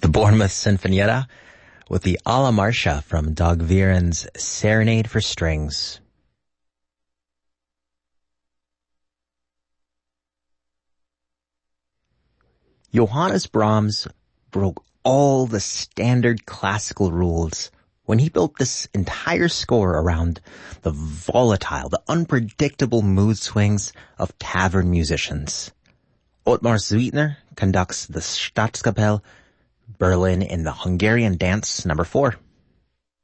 Bournemouth Sinfonietta with the Alla Marcia from Dag Viren's Serenade for Strings. Johannes Brahms broke all the standard classical rules when he built this entire score around the volatile, the unpredictable mood swings of tavern musicians. Ottmar Sweetner conducts the Staatskapelle Berlin in the Hungarian Dance No. 4.